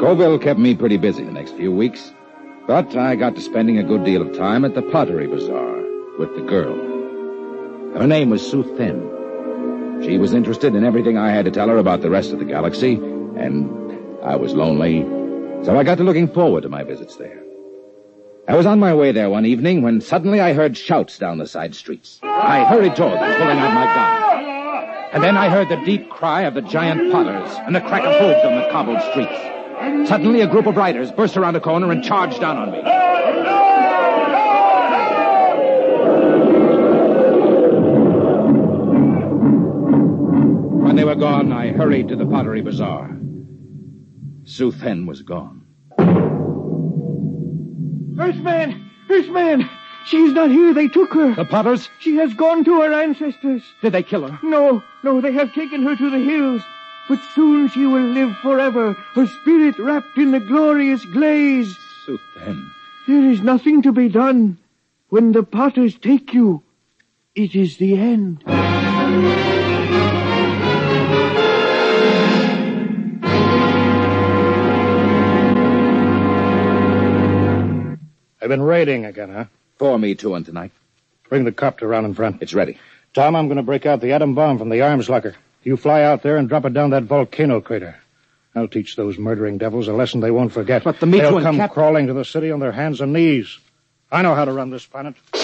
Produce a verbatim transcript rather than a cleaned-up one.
Scoville kept me pretty busy the next few weeks, but I got to spending a good deal of time at the Pottery Bazaar with the girl. Her name was Sue Thin. She was interested in everything I had to tell her about the rest of the galaxy, and I was lonely, so I got to looking forward to my visits there. I was on my way there one evening when suddenly I heard shouts down the side streets. I hurried toward them, pulling out my gun. And then I heard the deep cry of the giant potters and the crack of hooves on the cobbled streets. Suddenly a group of riders burst around a corner and charged down on me. When they were gone, I hurried to the Pottery Bazaar. Sue Thin was gone. Earthman! Earthman! She's not here. They took her. The Potters? She has gone to her ancestors. Did they kill her? No, no, they have taken her to the hills. But soon she will live forever, her spirit wrapped in the glorious glaze. Sue Thin. There is nothing to be done. When the Potters take you, it is the end. They've been raiding again, huh? Pour me to one tonight. Bring the copter around in front. It's ready. Tom, I'm going to break out the atom bomb from the arms locker. You fly out there and drop it down that volcano crater. I'll teach those murdering devils a lesson they won't forget. But the Meetu They'll and come Cap- crawling to the city on their hands and knees. I know how to run this planet.